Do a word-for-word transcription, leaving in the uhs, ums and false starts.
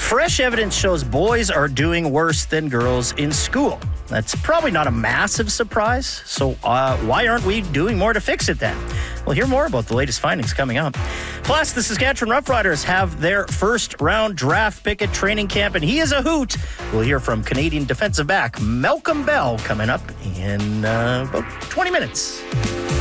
Fresh evidence shows boys are doing worse than girls in school. That's probably not a massive surprise. So uh, why aren't we doing more to fix it then? We'll hear more about the latest findings coming up. Plus, the Saskatchewan Roughriders have their first round draft pick at training camp, and he is a hoot. We'll hear from Canadian defensive back Malcolm Bell coming up in uh, about twenty minutes.